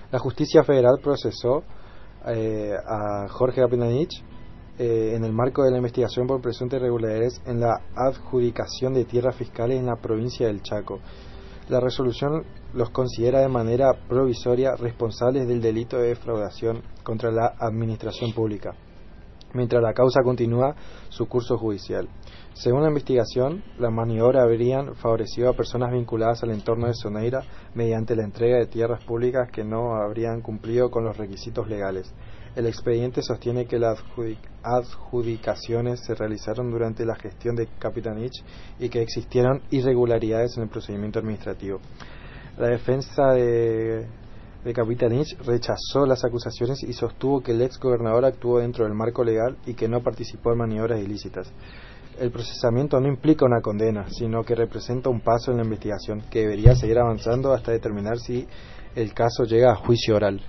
La justicia federal procesó a Jorge Capitanich en el marco de la investigación por presuntas irregularidades en la adjudicación de tierras fiscales en la provincia del Chaco. La resolución los considera de manera provisoria responsables del delito de defraudación contra la administración pública, mientras la causa continúa su curso judicial. Según la investigación, las maniobras habrían favorecido a personas vinculadas al entorno de Soneira mediante la entrega de tierras públicas que no habrían cumplido con los requisitos legales. El expediente sostiene que las adjudicaciones se realizaron durante la gestión de Capitanich y que existieron irregularidades en el procedimiento administrativo. La defensa de Capitanich rechazó las acusaciones y sostuvo que el ex gobernador actuó dentro del marco legal y que no participó en maniobras ilícitas. El procesamiento no implica una condena, sino que representa un paso en la investigación que debería seguir avanzando hasta determinar si el caso llega a juicio oral.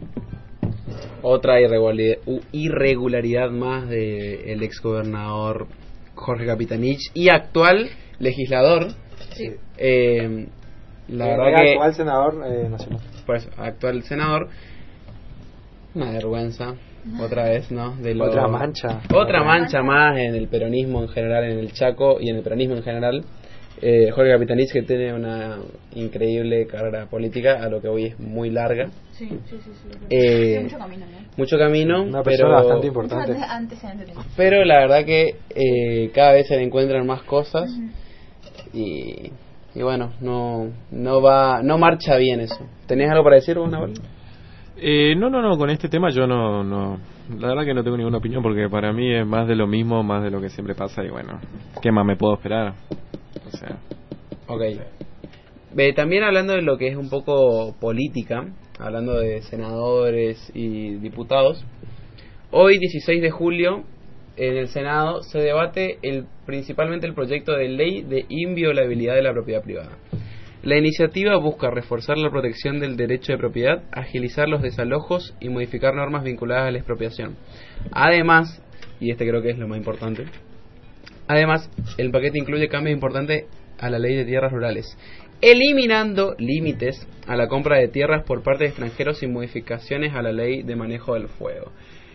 Otra irregularidad más del exgobernador Jorge Capitanich y actual legislador. Sí. La verdad que actual senador nacional. Pues actual senador. Una vergüenza. Otra vez, ¿no? Otra mancha. Otra mancha más en el peronismo en general, en el Chaco y en el peronismo en general. Jorge Capitanich, que tiene una increíble carrera política, a lo que hoy es muy larga. Sí. Tiene mucho camino, ¿no? Mucho camino, una persona bastante importante. Pero la verdad que cada vez se le encuentran más cosas y bueno, no marcha bien eso. ¿Tenés algo para decir vos, Naval? No, con este tema yo no, la verdad que no tengo ninguna opinión porque para mí es más de lo mismo, más de lo que siempre pasa y bueno, ¿qué más me puedo esperar? O sea, okay. También hablando de lo que es un poco política, hablando de senadores y diputados, hoy 16 de julio en el Senado se debate principalmente el proyecto de ley de inviolabilidad de la propiedad privada. La iniciativa busca reforzar la protección del derecho de propiedad, agilizar los desalojos y modificar normas vinculadas a la expropiación. Además, y este creo que es lo más importante, el paquete incluye cambios importantes a la ley de tierras rurales, eliminando límites a la compra de tierras por parte de extranjeros y modificaciones a la ley de manejo del fuego.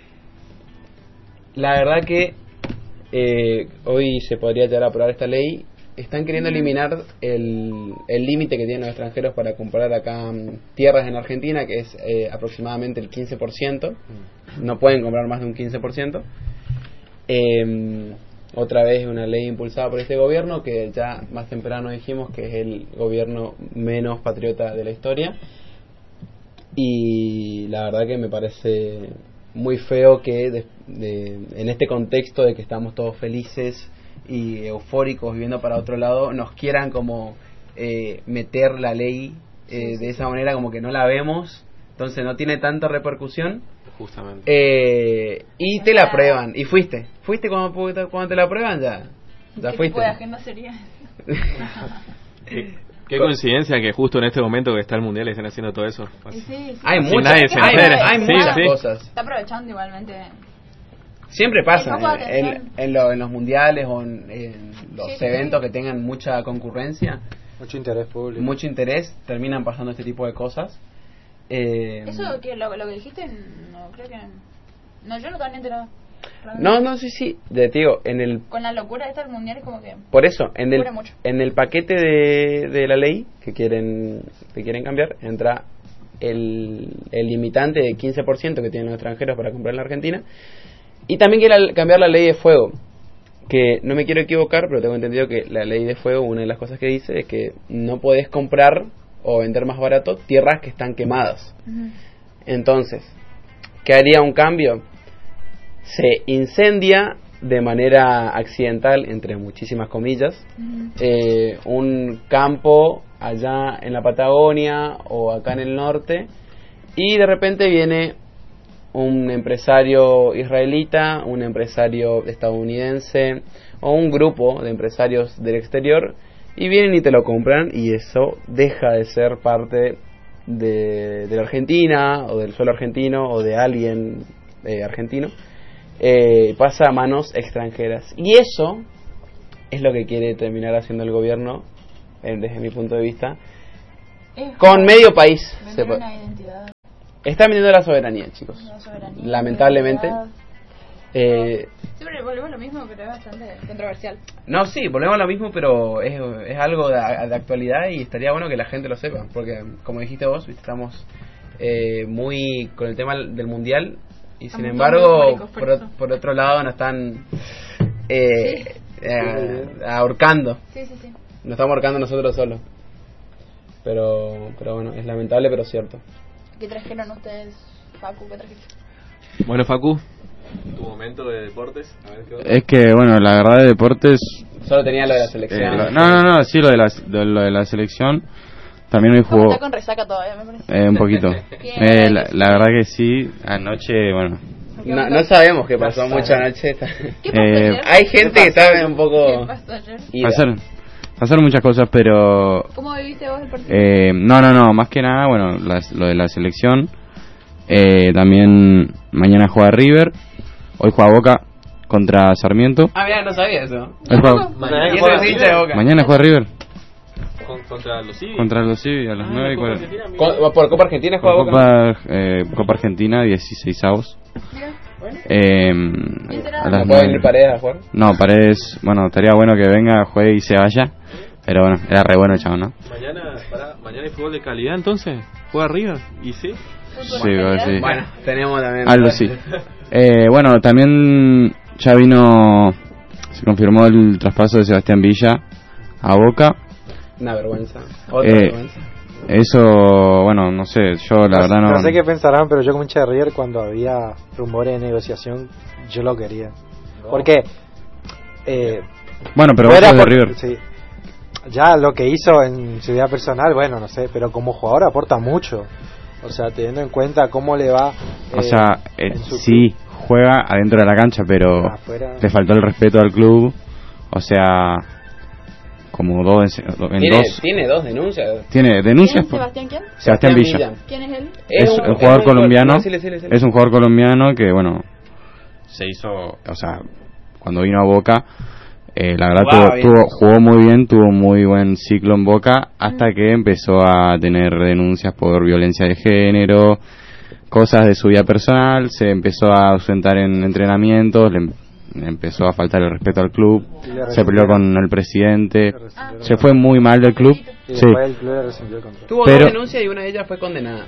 La verdad que hoy se podría llegar a aprobar esta ley. Están queriendo eliminar el límite que tienen los extranjeros para comprar acá tierras en Argentina, que es aproximadamente el 15%. No pueden comprar más de un 15%. Otra vez una ley impulsada por este gobierno, que ya más temprano dijimos que es el gobierno menos patriota de la historia. Y la verdad que me parece muy feo que en este contexto de que estamos todos felices y eufóricos viviendo para otro lado, nos quieran como meter la ley de esa manera, como que no la vemos, entonces no tiene tanta repercusión. Justamente. Y te la aprueban. Y fuiste cuando te la aprueban, ya ¿Qué fuiste. tipo de agenda sería? Qué coincidencia que justo en este momento que está el mundial están haciendo todo eso. Sí. Hay Sin nadie se entera. hay muchas Sí. cosas. Está aprovechando igualmente. Siempre pasa El foco de atención. en los mundiales o en los eventos que tengan mucha concurrencia, Mucho interés público. mucho interés, terminan pasando este tipo de cosas. Eso lo que dijiste, no creo que... No, yo no también enterado. No, sí, te digo, Con la locura de estar mundial es como que... por eso, en mucho. el paquete de la ley que quieren cambiar, entra el limitante de 15% que tienen los extranjeros para comprar en la Argentina. Y también quiere cambiar la ley de fuego, que no me quiero equivocar, pero tengo entendido que la ley de fuego, una de las cosas que dice es que no podés comprar o vender más barato tierras que están quemadas. Entonces, ¿qué haría un cambio? Se incendia de manera accidental, entre muchísimas comillas, un campo allá en la Patagonia o acá en el norte, y de repente viene un empresario israelita, un empresario estadounidense o un grupo de empresarios del exterior y vienen y te lo compran, y eso deja de ser parte de la Argentina o del suelo argentino o de alguien argentino, pasa a manos extranjeras, y eso es lo que quiere terminar haciendo el gobierno, desde mi punto de vista, con medio país. Vender una identidad. Están vendiendo la soberanía, chicos. Lamentablemente. Siempre volvemos a lo mismo, pero es bastante controversial. No, sí, volvemos a lo mismo, pero es algo de actualidad y estaría bueno que la gente lo sepa. Porque, como dijiste vos, ¿viste? Estamos muy con el tema del mundial y sin embargo, por otro lado, nos están ahorcando. Sí. Nos estamos ahorcando nosotros solos. Pero bueno, es lamentable, pero cierto. ¿Qué trajeron ustedes, Facu? ¿Qué trajiste? Bueno, Facu, tu momento de deportes. A ver, ¿qué es que, bueno, la verdad de deportes... Solo tenía lo de la selección. Sí, lo de la selección. También hoy jugó... Está con resaca todavía, me parece. Un poquito. La verdad que sí, anoche, bueno... No sabemos qué pasó mucho anoche. ¿Qué pasó ayer? Hay gente que sabe un poco... ¿Qué pasó ayer? Pasaron muchas cosas, pero... ¿Cómo viviste vos el partido? No, más que nada, bueno, lo de la selección. También mañana juega River, hoy juega Boca contra Sarmiento. Mira, no sabía eso. Mañana juega River. Contra los Civi a las 9:40. ¿Por Copa Argentina juega Boca? Copa Argentina, 16avos. A las 9. ¿Venir Paredes a jugar? No, Paredes, bueno, estaría bueno que venga, juegue y se vaya. Pero bueno, era re bueno el chavo, ¿no? Mañana hay fútbol de calidad, entonces. ¿Juega River? ¿Y sí? Sí. Bueno, tenemos también... Algo sí. Bueno, también ya se confirmó el traspaso de Sebastián Villa a Boca. Una vergüenza. Otra vergüenza. Eso, bueno, no sé, yo la verdad no... No sé qué pensarán, pero yo como hincha de River, cuando había rumores de negociación, yo lo quería. Porque... bueno, pero vos sos de River. Sí. Ya lo que hizo en su vida personal, bueno, no sé, pero como jugador aporta mucho. O sea, teniendo en cuenta cómo le va... o sea, sí, juega adentro de la cancha, pero le faltó el respeto al club. O sea, como ¿Tiene dos denuncias? Tiene denuncias. ¿Sebastián quién? Sebastián Villa. ¿Quién es él? Es un jugador colombiano. Es un jugador colombiano que, bueno, se hizo... O sea, cuando vino a Boca... la verdad jugó muy bien, tuvo muy buen ciclo en Boca hasta que empezó a tener denuncias por violencia de género, cosas de su vida personal, se empezó a ausentar en entrenamientos, le empezó a faltar el respeto al club, se peleó con el presidente, se fue muy mal del club. Sí. Tuvo dos denuncias y una de ellas fue condenada.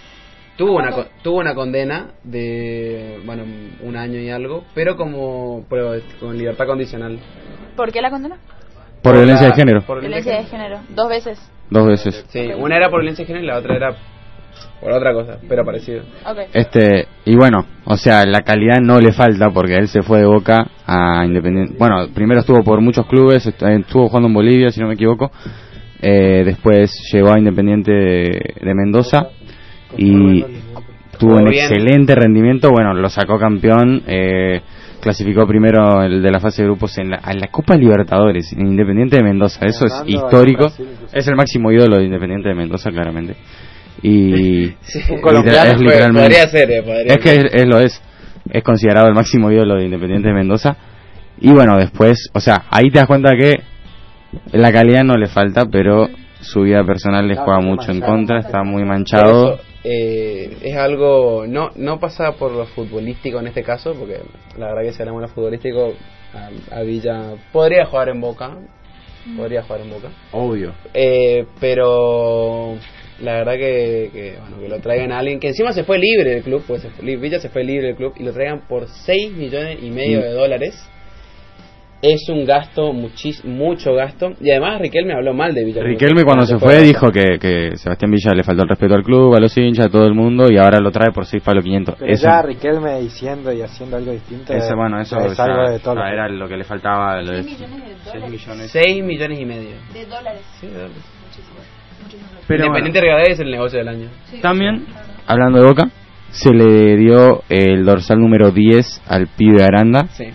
Tuvo una condena de, bueno, 1 año y algo, pero con libertad condicional. ¿Por qué la condena? Por violencia de género. Violencia de género. 2 veces. 2 veces. Sí, una era por violencia de género y la otra era por otra cosa, pero parecido. Okay. Y bueno, o sea, la calidad no le falta porque él se fue de Boca a Independiente. Bueno, primero estuvo por muchos clubes, estuvo jugando en Bolivia, si no me equivoco. Después llegó a Independiente de Mendoza y tuvo un excelente rendimiento. Bueno, lo sacó campeón, clasificó primero el de la fase de grupos a la Copa Libertadores en Independiente de Mendoza. Eso es histórico. Es el máximo ídolo de Independiente de Mendoza, claramente. Y es literalmente podría ser. Es que es considerado el máximo ídolo de Independiente de Mendoza. Y bueno, después, o sea, ahí te das cuenta que la calidad no le falta, pero su vida personal le juega mucho en contra, está muy manchado. Es algo, no pasa por lo futbolístico en este caso, porque la verdad que si hablamos de lo futbolístico, a Villa podría jugar en Boca, obvio, pero la verdad que lo traigan a alguien que encima se fue libre del club, pues Villa se fue libre del club y lo traigan por $6.5 millones. Es un gasto, mucho gasto. Y además Riquelme habló mal de Villa. Riquelme cuando se fue dijo que Sebastián Villa le faltó el respeto al club, a los hinchas, a todo el mundo, y ahora lo trae por $6.500. Pero eso, ya Riquelme diciendo y haciendo algo distinto, eso es algo de todo. Era lo que le faltaba. 6 millones de dólares. 6 millones y medio. De dólares. Sí, de dólares. Muchísimo. Pero Independiente Rivadavia es el negocio del año. Sí, también, hablando de Boca, se le dio el dorsal número 10 al pibe Aranda. Sí.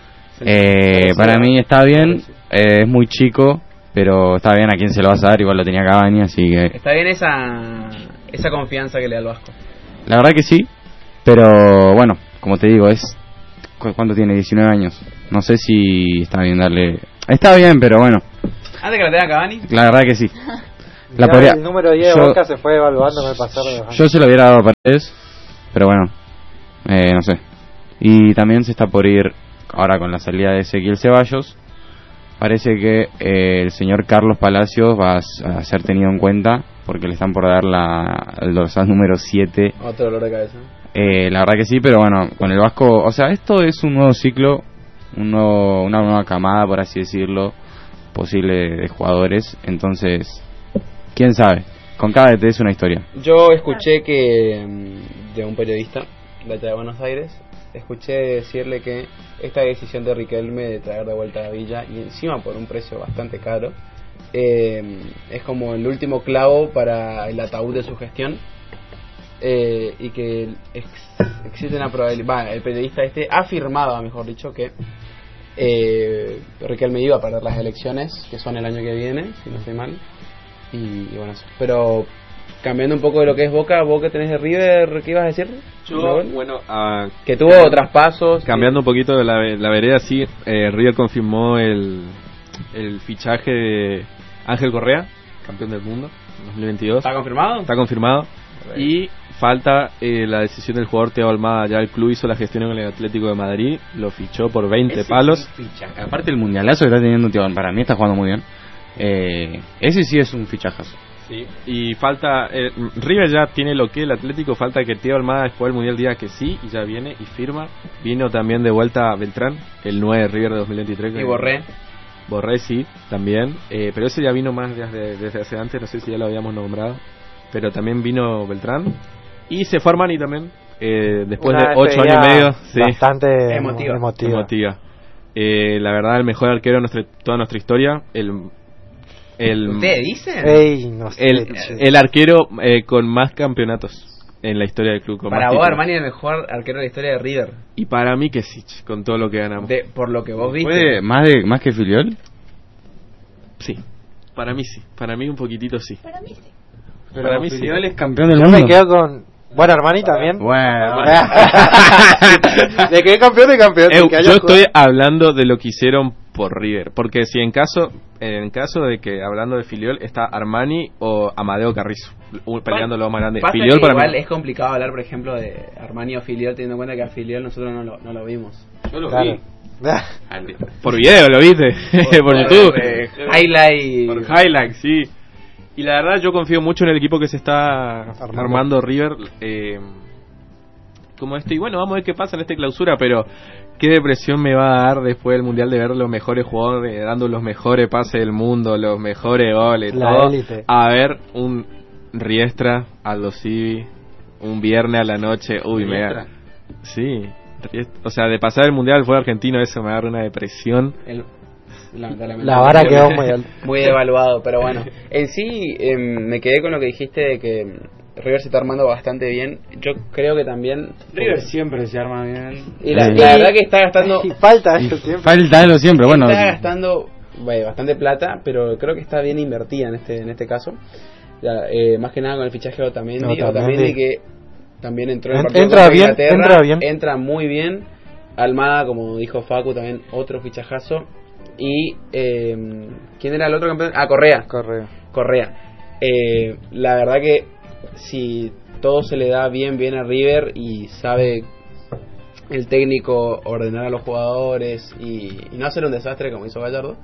Para mí está bien, es muy chico, pero está bien. A quién se lo vas a dar, igual lo tenía Cavani, así que está bien esa confianza que le da al Vasco. La verdad que sí, pero bueno, como te digo, ¿cuánto tiene? 19 años. No sé si está bien darle. Está bien, pero bueno. ¿Antes que la tenga Cavani? La verdad que sí. El número 10 de Boca se fue evaluando con el pasar de los años. Yo se lo hubiera dado a Paredes, pero bueno, no sé. Y también se está por ir, ahora con la salida de Ezequiel Ceballos, parece que el señor Carlos Palacios va a ser tenido en cuenta, porque le están por dar el dorsal número 7. Otro dolor de cabeza. La verdad que sí, pero bueno, con el Vasco, o sea, esto es un nuevo ciclo, una nueva camada, por así decirlo, posible de jugadores, entonces, quién sabe, con cada DT es una historia. Yo escuché que de un periodista de allá de Buenos Aires, escuché decirle que esta decisión de Riquelme de traer de vuelta a Villa, y encima por un precio bastante caro, es como el último clavo para el ataúd de su gestión, y que existe una probabilidad, el periodista afirmaba, mejor dicho, que Riquelme iba a perder las elecciones, que son el año que viene, si no estoy mal, y bueno, eso. Pero cambiando un poco de lo que es Boca tenés de River, ¿qué ibas a decir? Que tuvo traspasos. Cambiando un poquito de la vereda, sí, River confirmó el fichaje de Ángel Correa, campeón del mundo, en 2022. ¿Está confirmado? Está confirmado. Y falta la decisión del jugador Thiago Almada. Ya el club hizo la gestión con el Atlético de Madrid, lo fichó por 20 palos. Aparte el mundialazo que está teniendo Thiago, para mí está jugando muy bien. Ese sí es un fichajazo. Sí. Y falta River ya tiene lo que el Atlético, falta que Thiago Almada después del mundial diga que sí, y ya viene y firma. Vino también de vuelta Beltrán, el 9 de River de 2023. Y Borré sí, también, pero ese ya vino más desde hace antes, no sé si ya lo habíamos nombrado, pero también vino Beltrán. Y se fue Armani también, después de 8 años y medio. Sí, bastante emotiva. La verdad, el mejor arquero de toda nuestra historia. ¿Ustedes dicen? No sé, el arquero con más campeonatos en la historia del club. Para vos, Armani es el mejor arquero de la historia de River. Y para mí que sí, con todo lo que ganamos. Por lo que vos viste. ¿Puede más que Filiol? Sí, para mí sí. Para mí un poquitito sí. Para mí sí. Pero para mí Filiol sí. Es campeón del Yo mundo. me quedo con... Bueno, Armani también. Bueno. De que es campeón de campeón. Yo estoy hablando de lo que hicieron por River. Porque si en caso de que, hablando de Filiol, está Armani o Amadeo Carrizo peleando lo más grande. Filiol para igual mí es complicado hablar, por ejemplo, de Armani o Filiol, teniendo en cuenta que a Filiol nosotros no lo vimos. Yo lo vi. Por video lo viste. Por YouTube. Highlight. Por highlight, sí. Y la verdad yo confío mucho en el equipo que se está armando River, como y bueno, vamos a ver qué pasa en esta clausura, pero qué depresión me va a dar después del mundial de ver los mejores jugadores dando los mejores pases del mundo, los mejores goles, todo, élite. A ver un Riestra, Aldo Civi, un viernes a la noche, me da, sí, o sea, de pasar el mundial al fútbol argentino, eso me da una depresión. La vara quedó muy alta. Muy devaluado, pero bueno. En sí, me quedé con lo que dijiste de que River se está armando bastante bien. Yo creo que también... River siempre se arma bien. Y la verdad que está gastando... Falta algo siempre. Falta algo siempre, bueno. Está gastando bastante plata, pero creo que está bien invertida en este caso. Más que nada con el fichaje de Otamendi, que también entró en el partido contra Inglaterra. Entra muy bien. Almada, como dijo Facu, también otro fichajazo. Y ¿quién era el otro campeón? Correa. La verdad que si todo se le da bien a River y sabe el técnico ordenar a los jugadores y no hacer un desastre como hizo Gallardo,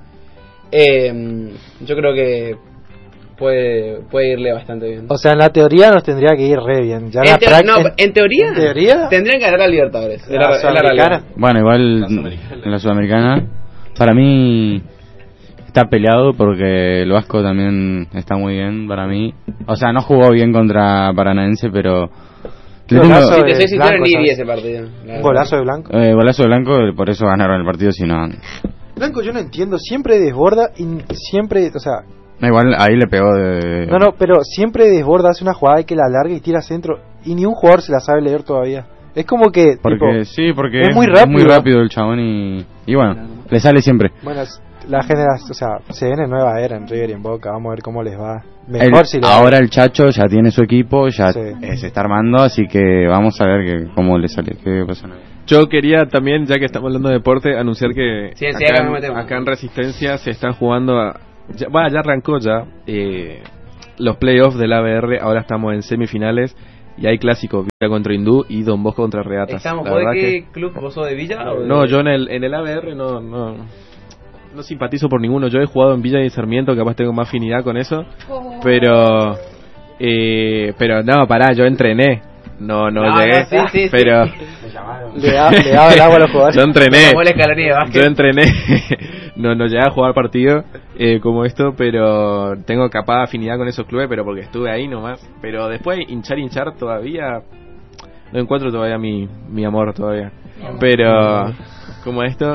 yo creo que puede irle bastante bien. O sea, en la teoría nos tendría que ir re bien. Ya en teoría tendrían que ganar a Libertadores. La Sudamericana. Bueno, igual en la Sudamericana para mí está peleado porque el Vasco también está muy bien para mí. O sea, no jugó bien contra Paranaense, pero... Si te soy sincero, ni vi ese partido. Un golazo de Blanco. Golazo de Blanco, por eso ganaron el partido, si no... Blanco yo no entiendo, siempre desborda y siempre, o sea... Igual ahí le pegó de... No, pero siempre desborda, hace una jugada y que la larga y tira centro y ni un jugador se la sabe leer todavía. Es como que... Porque es muy rápido el chabón y bueno, le sale siempre. Bueno, la generación, o sea, se viene nueva era en River y en Boca, vamos a ver cómo les va. Mejor ahora el Chacho ya tiene su equipo, ya se está armando, así que vamos a ver cómo le sale, qué pasa. Yo quería también, ya que estamos hablando de deporte, anunciar que acá en Resistencia se están jugando ya arrancó los playoffs del ABR, ahora estamos en semifinales y hay clásicos, Villa contra Hindú y Don Bosco contra Regatas. ¿Vos de qué club? ¿Vos sos de Villa? O de... No, yo en el ABR no simpatizo por ninguno. Yo he jugado en Villa y Sarmiento, capaz tengo más afinidad con eso, pero no, pará, yo entrené. No llegué, sí, pero le daba el agua a los jugadores. Yo entrené. No llegué a jugar partido como esto, pero tengo capaz afinidad con esos clubes, pero porque estuve ahí nomás. Pero después hinchar todavía no encuentro todavía mi amor todavía. Pero como esto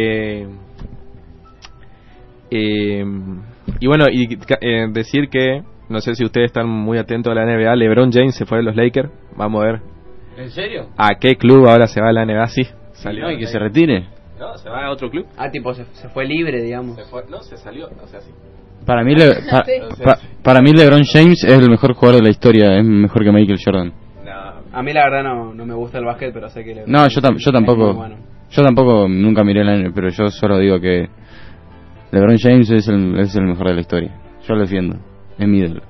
y bueno, decir que no sé si ustedes están muy atentos a la NBA. LeBron James se fue de los Lakers. Vamos a ver. ¿En serio? ¿A qué club ahora se va a la NBA? Sí, salió. ¿Y que se retire? No, se va a otro club. Tipo se fue libre, digamos. Se salió, o sea, sí. Para mí, para mí LeBron James es el mejor jugador de la historia. Es mejor que Michael Jordan. A mí la verdad no me gusta el básquet, pero sé que LeBron No, yo tampoco. Bueno. Yo tampoco nunca miré la NBA, pero yo solo digo que LeBron James es el mejor de la historia. Yo lo defiendo. Es mi ídolo.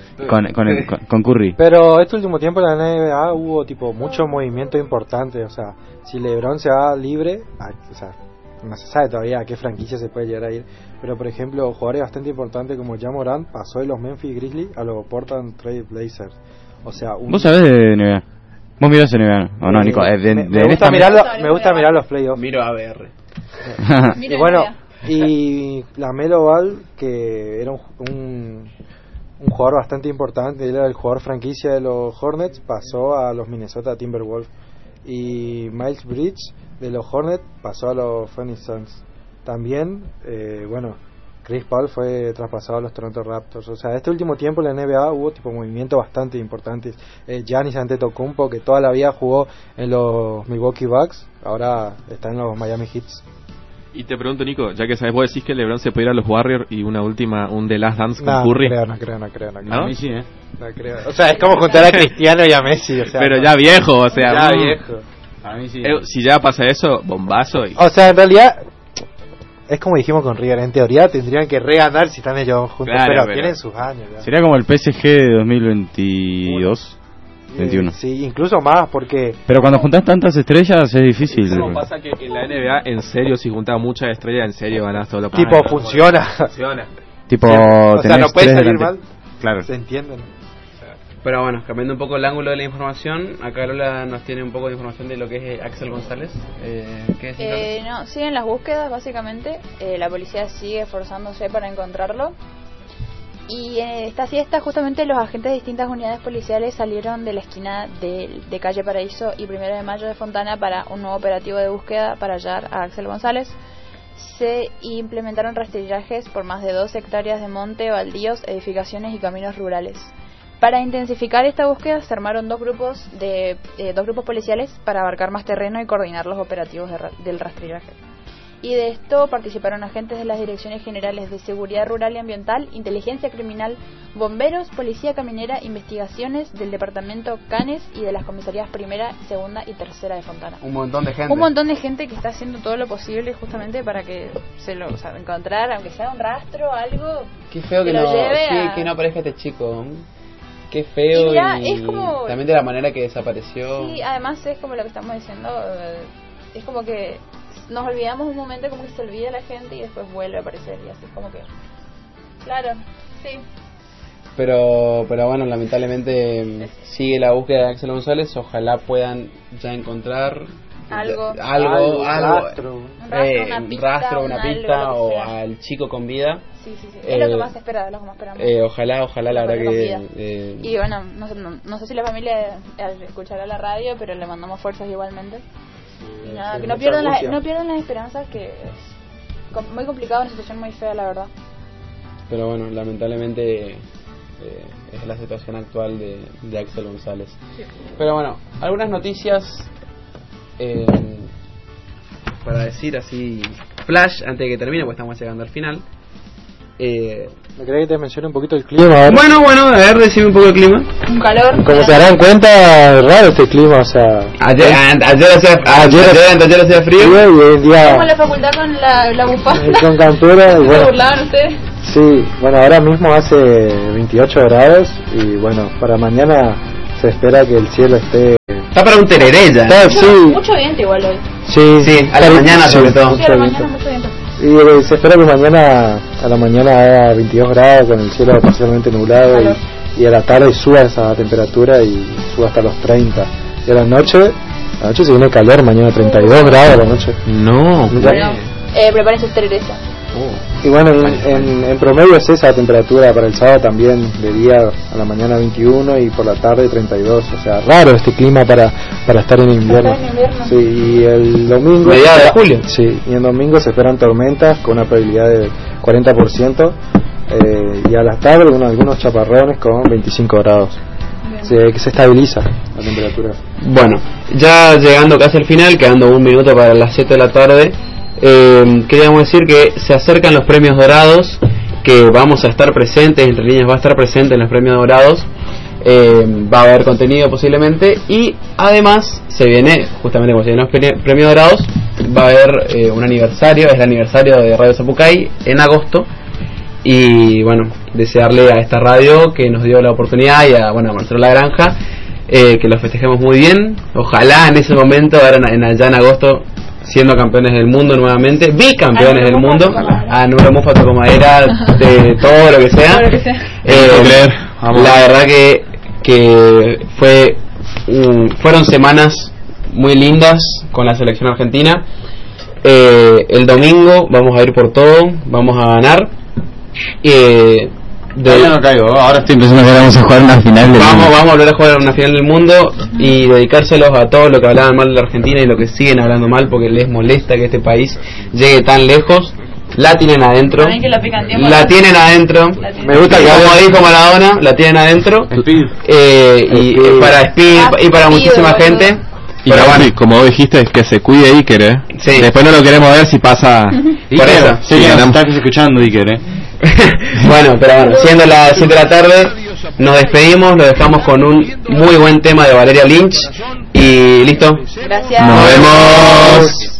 Con Curry. Pero este último tiempo en la NBA hubo tipo muchos movimientos importantes. O sea, si LeBron se va libre, o sea, no se sabe todavía a qué franquicia se puede llegar a ir. Pero por ejemplo, jugadores bastante importantes como Ja Morant pasó de los Memphis Grizzlies a los Portland Trail Blazers. O sea, ¿Vos sabés de NBA? ¿Vos mirás NBA? ¿O no, Nico? Me gusta mirar los playoffs. Miro ABR. Y bueno, y LaMelo Ball, que era un jugador bastante importante, él era el jugador franquicia de los Hornets, pasó a los Minnesota Timberwolves. Y Miles Bridges de los Hornets pasó a los Phoenix Suns. También, Chris Paul fue traspasado a los Toronto Raptors. O sea, este último tiempo en la NBA hubo tipo movimientos bastante importantes. Giannis Antetokounmpo, que toda la vida jugó en los Milwaukee Bucks, ahora está en los Miami Heat. Y te pregunto, Nico, ya que sabes, vos decís que LeBron se puede ir a los Warriors y un The Last Dance con Curry. No creo. ¿No? A mí sí, No creo. O sea, es como juntar a Cristiano y a Messi. O sea, pero ya viejo, o sea. Ya viejo. A mí sí. Si ya pasa eso, bombazo. O sea, en realidad, es como dijimos con River. En teoría tendrían que reganar si están ellos juntos, claro, pero tienen sus años. Ya. Sería como el PSG de 2022. 21. Sí, incluso más porque... Pero cuando juntas tantas estrellas es difícil. ¿Cómo pasa que en la NBA, en serio, si juntas muchas estrellas, en serio ganás todo lo que... Tipo, funciona. Tipo, o sea, no puede salir mal. Claro. Se entiende, ¿no? Pero bueno, cambiando un poco el ángulo de la información, acá Lola nos tiene un poco de información de lo que es Axel González. ¿Qué decís? No, siguen las búsquedas, básicamente. La policía sigue esforzándose para encontrarlo. Y en esta siesta justamente los agentes de distintas unidades policiales salieron de la esquina de calle Paraíso y 1 de Mayo de Fontana para un nuevo operativo de búsqueda para hallar a Axel González. Se implementaron rastrillajes por más de 2 hectáreas de monte, baldíos, edificaciones y caminos rurales. Para intensificar esta búsqueda se armaron dos grupos policiales para abarcar más terreno y coordinar los operativos del rastrillaje. Y de esto participaron agentes de las Direcciones Generales de Seguridad Rural y Ambiental, Inteligencia Criminal, Bomberos, Policía Caminera, Investigaciones del Departamento Canes y de las comisarías primera, segunda y tercera de Fontana. Un montón de gente. Un montón de gente que está haciendo todo lo posible justamente para que encontrar, aunque sea un rastro, algo. Qué feo que no aparezca este chico. Qué feo y es como, también de la manera que desapareció. Sí, además es como lo que estamos diciendo, es como que nos olvidamos un momento, como que se olvida la gente y después vuelve a aparecer y así como que, claro, sí. Pero bueno, lamentablemente sigue la búsqueda de Axel González. Ojalá puedan ya encontrar algo, un rastro, una pista o al chico con vida. Sí. Es lo que más se espera, lo que más esperamos. Ojalá la verdad que... Y bueno, no sé si la familia escuchará la radio, pero le mandamos fuerzas igualmente. Y nada, que no pierdan las esperanzas, que es muy complicado, una situación muy fea, la verdad. Pero bueno, lamentablemente es la situación actual de Axel González. Sí. Pero bueno, algunas noticias para decir así, flash, antes de que termine, porque estamos llegando al final. ¿Me querés que te mencione un poquito el clima? Bueno, a ver, decime un poco el clima. Un calor. Como se darán cuenta, raro este clima, o sea... Ayer hacía frío. Y hoy en día... Como la facultad con la bufanda. Con campera, se burlaban ustedes. Sí, bueno, ahora mismo hace 28 grados y bueno, para mañana se espera que el cielo esté... Está para un tereré ya. Sí, Mucho viento igual hoy. Sí, a la mañana sobre todo. Sí, a la mañana mucho viento. Y se espera que mañana a la mañana haga 22 grados con el cielo parcialmente nublado y a la tarde suba esa temperatura y suba hasta los 30. Y a la noche se viene calor, mañana 32 grados a la noche. No. Bueno, prepárense el tereresa. Y bueno, en promedio es esa temperatura para el sábado también, de día a la mañana 21 y por la tarde 32, o sea, raro este clima para estar en invierno. Sí, y el domingo... Mediados de julio. Sí, y el domingo se esperan tormentas con una probabilidad de 40%, y a la tarde algunos chaparrones con 25 grados. Que se estabiliza la temperatura. Bueno, ya llegando casi al final, quedando un minuto para las 7 de la tarde, queríamos decir que se acercan los premios dorados, que vamos a estar presentes, Entre Líneas va a estar presente en los premios dorados, va a haber contenido posiblemente, y además se viene, justamente como se vienen los premios dorados, va a haber un aniversario, es el aniversario de Radio Zapucay en agosto, y bueno, desearle a esta radio que nos dio la oportunidad y a Marcelo La Granja, que lo festejemos muy bien, ojalá en ese momento, ahora allá en agosto, siendo campeones del mundo nuevamente, bicampeones del mundo, a Nuro Mufa tocó madera, de todo lo que sea. La verdad que fueron semanas muy lindas con la selección argentina. El domingo vamos a ir por todo, vamos a ganar. Yo no caigo, ahora estoy pensando que vamos a jugar una final del mundo. Vamos a volver a jugar una final del mundo y dedicárselos a todos los que hablaban mal de la Argentina y los que siguen hablando mal porque les molesta que este país llegue tan lejos. La tienen adentro. La tienen adentro. Me gusta que como dijo Maradona, la tienen adentro. Para Speed y para muchísima gente. Y como vos dijiste, es que se cuide Iker, Sí. Después no lo queremos ver si pasa. Por eso. Sí, estás escuchando Iker, Bueno, siendo las 7 de la tarde, nos despedimos, lo dejamos con un muy buen tema de Valeria Lynch y listo. Gracias. Nos vemos.